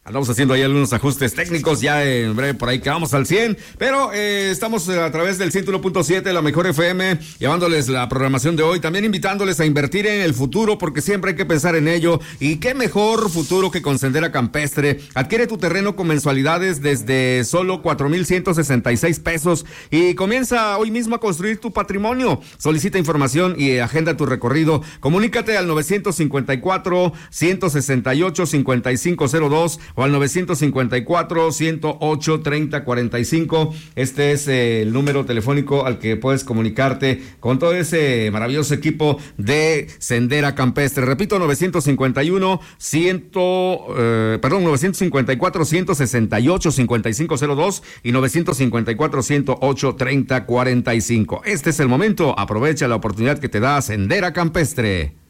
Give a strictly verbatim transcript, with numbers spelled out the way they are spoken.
Andamos haciendo ahí algunos ajustes técnicos, ya en breve por ahí quedamos al cien, pero eh, estamos a través del ciento uno punto siete, la mejor F M, llevándoles la programación de hoy, también invitándoles a invertir en el futuro, porque siempre hay que pensar en ello, y qué mejor futuro que con Sendera Campestre. Adquiere tu terreno con mensualidades desde solo cuatro mil ciento sesenta y seis pesos y comienza hoy mismo a construir tu patrimonio. Solicita información y agenda tu recorrido. Comunícate al novecientos cincuenta y cuatro, ciento sesenta y ocho, cincuenta y cinco cero dos o al novecientos cincuenta y cuatro, ciento ocho, treinta cuarenta y cinco. Este es eh, el número telefónico al que puedes comunicarte con todo ese maravilloso equipo de Sendera Campestre. Repito, novecientos cincuenta y uno, cien, eh, perdón, novecientos cincuenta y cuatro, ciento sesenta y ocho, cincuenta y cinco cero dos y novecientos cincuenta y cuatro, ciento ocho, treinta cuarenta y cinco. Este es el momento, aprovecha la oportunidad que te da Sendera Campestre.